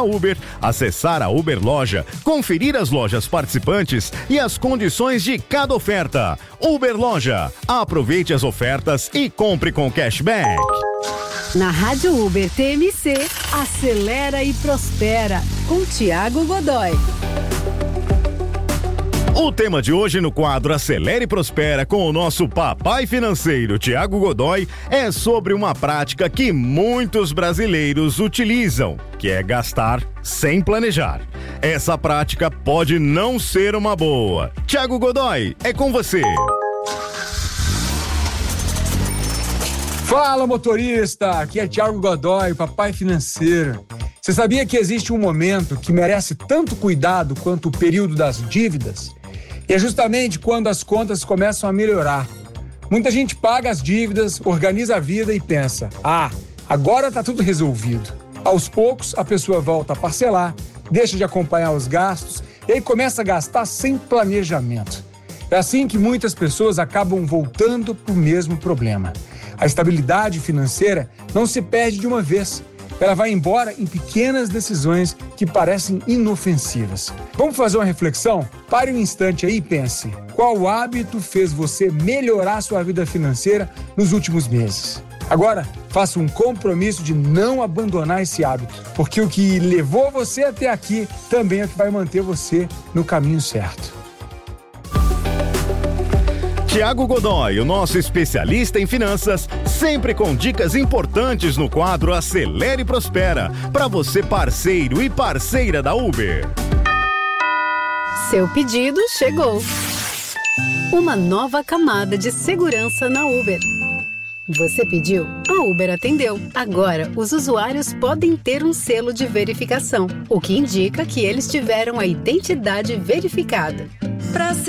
Uber, acessar a Uber Loja, conferir as lojas participantes e as condições de cada oferta. Uber Loja, aproveite as ofertas e compre com cashback. Na Rádio Uber TMC, acelera e prospera, com Thiago Godoy. O tema de hoje no quadro Acelera e Prospera com o nosso papai financeiro Thiago Godoy é sobre uma prática que muitos brasileiros utilizam, que é gastar sem planejar. Essa prática pode não ser uma boa. Thiago Godoy, é com você. Fala, motorista! Aqui é Thiago Godoy, papai financeiro. Você sabia que existe um momento que merece tanto cuidado quanto o período das dívidas? E é justamente quando as contas começam a melhorar. Muita gente paga as dívidas, organiza a vida e pensa: agora tá tudo resolvido. Aos poucos, a pessoa volta a parcelar, deixa de acompanhar os gastos e aí começa a gastar sem planejamento. É assim que muitas pessoas acabam voltando para o mesmo problema. A estabilidade financeira não se perde de uma vez. Ela vai embora em pequenas decisões que parecem inofensivas. Vamos fazer uma reflexão? Pare um instante aí e pense. Qual hábito fez você melhorar sua vida financeira nos últimos meses? Agora, faça um compromisso de não abandonar esse hábito, porque o que levou você até aqui também é o que vai manter você no caminho certo. Thiago Godoy, o nosso especialista em finanças, sempre com dicas importantes no quadro Acelera e Prospera, para você parceiro e parceira da Uber. Seu pedido chegou. Uma nova camada de segurança na Uber. Você pediu, a Uber atendeu. Agora, os usuários podem ter um selo de verificação, o que indica que eles tiveram a identidade verificada.